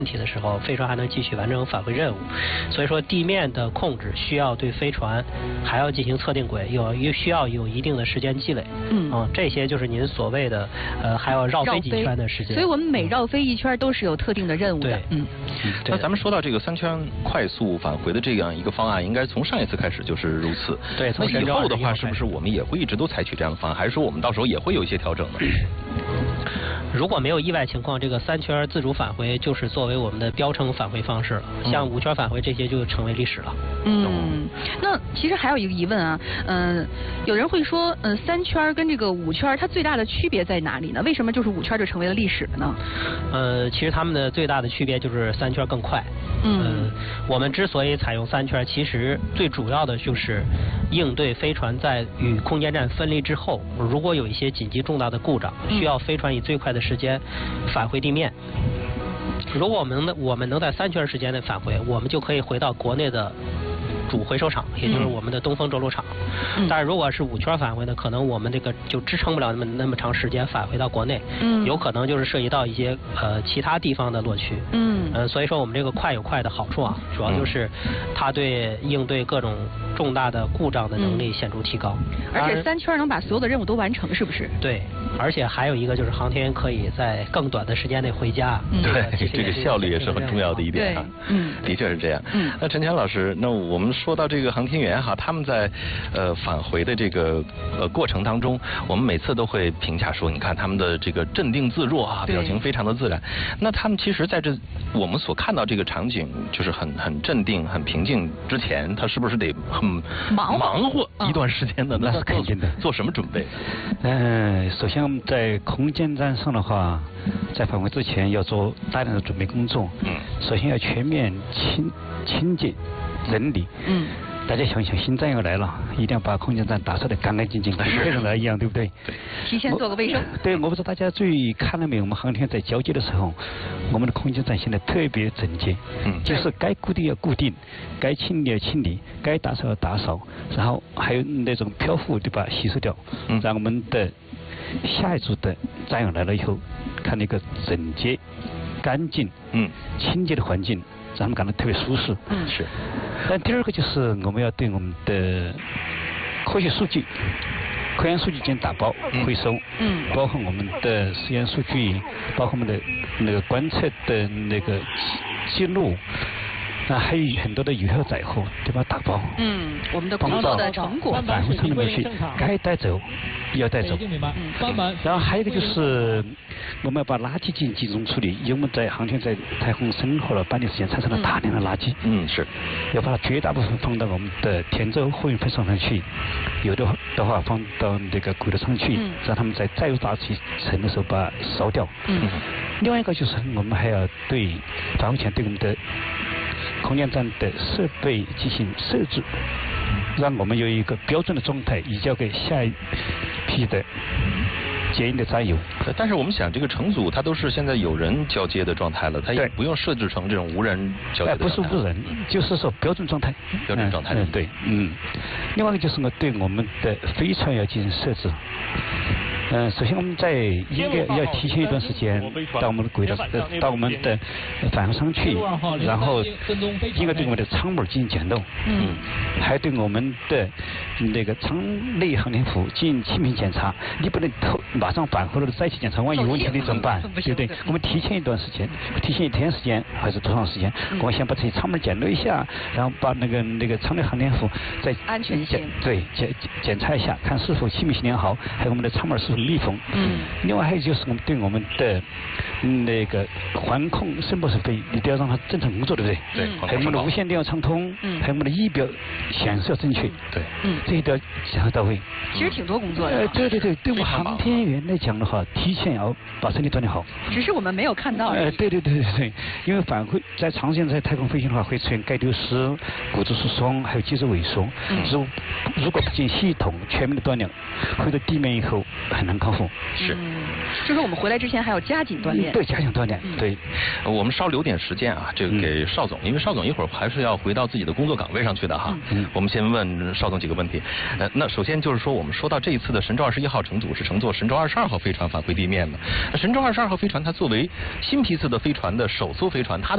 问题的时候，飞船还能继续完成返回任务。所以说，地面的控制需要对飞船还要进行测定轨，需要有一定的时间积累。这些就是您所谓的还要绕飞几圈的时间。 所以我们每绕飞一圈都是有特定的任务的。 那咱们说到这个3圈快速返回的这样一个方案，应该从上一次开始就是如此。 对， 那以后的话，是不是我们也会一直都采取这样的方案，还是说我们到时候也会有一些调整呢？ 如果没有意外情况，这个3圈自主返回就是作为我们的标称返回方式了。像5圈返回这些就成为历史了。 那其实还有一个疑问啊，有人会说，3圈跟这个5圈它最大的区别在哪里呢？为什么就是5圈就成为了历史了呢？ 其实它们的最大的区别就是3圈更快。我们之所以采用3圈，其实最主要的就是应对飞船在与空间站分离之后，如果有一些紧急重大的故障，需要飞船以最快的时间返回地面。如果我们能在3圈时间内返回，我们就可以回到国内的主回收场，也就是我们的东风着陆场。但是如果是5圈返回呢，可能我们这个就支撑不了那么长时间返回到国内。有可能就是涉及到一些其他地方的落区。所以说我们这个快有快的好处啊，主要就是它对应对各种重大的故障的能力显著提高。 而且3圈能把所有的任务都完成，是不是？ 对，而且还有一个就是航天员可以在更短的时间内回家。 对，这个效率也是很重要的一点啊。的确是这样。那陈强老师，那我们说到这个航天员哈，他们在返回的这个过程当中，我们每次都会评价说，你看他们的这个镇定自若啊，表情非常的自然。那他们其实在这我们所看到这个场景，就是很镇定、很平静之前，他是不是得很忙活一段时间的？ 那是肯定的。 做什么准备？ 首先我们在空间站上的话，在返回之前要做大量的准备工作。首先要全面清洁整理。大家想想，新站要来了，一定要把空间站打扫得干干净净，跟客人来一样，对不对？ 提前做个卫生。 对，我不知道大家注意看了没有？我们航天在交接的时候，我们的空间站现在特别整洁。就是该固定要固定，该清理要清理，该打扫要打扫，然后还有那种漂浮对吧，吸收掉，让我们的下一组的战友来了以后，看那个整洁、干净、清洁的环境，让他们感到特别舒适。 是。 但第二个就是我们要对我们的科学数据、科研数据进行打包回收。包括我们的实验数据，包括我们的那个观测的那个记录。还有很多的有效载荷，对吧？打包。 我们的工作的成果返回舱里面去，该带走要带走。然后还有一个就是我们要把垃圾进行集中处理，因为我们在航天在太空生活了半年时间，产生了大量的垃圾。 是。 要把绝大部分放到我们的天舟货运飞船上去，有的话放到那个轨道上去，让他们在载入大气层的时候把它烧掉。另外一个就是我们还要对返回前对我们的空间站的设备进行设置，让我们有一个标准的状态移交给下一批的接应的战友。 但是我们想，这个乘组它都是现在有人交接的状态了，它也不用设置成这种无人交接的状态。 不是无人，就是说标准状态。 标准状态。 对。另外一个就是我对我们的飞船要进行设置。首先我们应该要提前一段时间到我们的轨道，到我们的返回舱去，然后应该对我们的舱门进行检漏，还对我们的那个舱内航天服进行气密检查。你不能马上返回了再去检查，万一有问题你怎么办？对不对？我们提前一段时间，提前1天时间还是多长时间？我们先把这些舱门检漏一下，然后把那个舱内航天服再安全性检查一下，看是否气密性良好，还有我们的舱门是否密封。另外还有就是我们对我们的那个环控声波设备一定要让它正常工作，对不对？ 对。 还有我们的无线电要畅通，还有我们的仪表显示要正确。 对。 这一点想要到位。 其实挺多工作的。 对，对我们航天员来讲的话，提前要把身体锻炼好。 只是我们没有看到。 对，因为返回在长时间在太空飞行的话，会出现钙丢失、骨质疏松，还有肌肉萎缩。如果不进行系统全面的锻炼，回到地面以后很难康复。 是。 就是我们回来之前还要加紧锻炼。 对，加紧锻炼。对。 我们稍留点时间啊，这个给邵总，因为邵总一会儿还是要回到自己的工作岗位上去的哈。我们先问邵总几个问题。那首先就是说，我们说到这一次的神舟21号乘组是乘坐神舟22号飞船返回地面的。神舟22号飞船它作为新批次的飞船的首艘飞船，它的